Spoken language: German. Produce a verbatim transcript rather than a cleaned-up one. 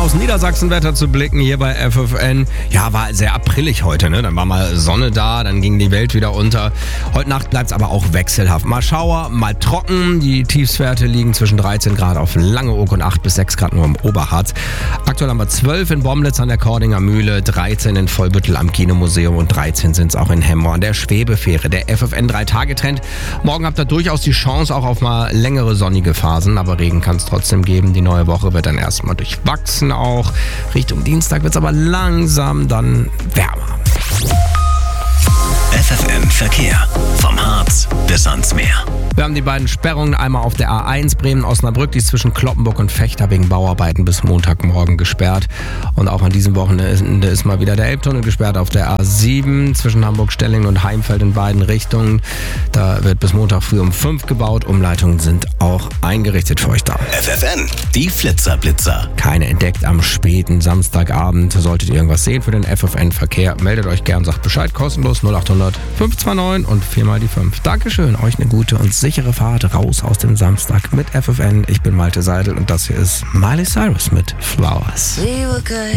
aus Niedersachsen-Wetter zu blicken hier bei F F N. Ja, war sehr aprillig heute, ne? Dann war mal Sonne da, dann ging die Welt wieder unter. Heute Nacht bleibt es aber auch wechselhaft. Mal Schauer, mal trocken. Die Tiefstwerte liegen zwischen dreizehn Grad auf Langeoog und acht bis sechs Grad nur im Oberharz. Aktuell haben wir zwölf in Bomlitz an der Kordinger Mühle, dreizehn in Vollbüttel am Kinomuseum und dreizehn sind es auch in Hemmoor an der Schwebefähre. Der F F N drei Tage Trend. Morgen habt ihr durchaus die Chance auch auf mal längere sonnige Phasen, aber Regen kann es trotzdem geben. Die neue Woche wird dann erstmal durchwachsen auch. Richtung Dienstag wird es aber langsam dann wärmer. F F N Verkehr. Vom Harz bis ans Meer. Wir haben die beiden Sperrungen einmal auf der A eins Bremen-Osnabrück, die ist zwischen Cloppenburg und Vechta wegen Bauarbeiten bis Montagmorgen gesperrt. Und auch an diesem Wochenende ist mal wieder der Elbtunnel gesperrt auf der A sieben zwischen Hamburg-Stellingen und Heimfeld in beiden Richtungen. Da wird bis Montag früh um fünf gebaut. Umleitungen sind auch eingerichtet für euch da. F F N, die Flitzer-Blitzer. Keine entdeckt am späten Samstagabend. Solltet ihr irgendwas sehen für den F F N-Verkehr, meldet euch gern, sagt Bescheid, kostenlos null acht hundert fünf zwei neun und viermal die fünf. Dankeschön, euch eine gute und sichere Fahrt raus aus dem Samstag mit F F N. Ich bin Malte Seidel und das hier ist Miley Cyrus mit Flowers. We were good.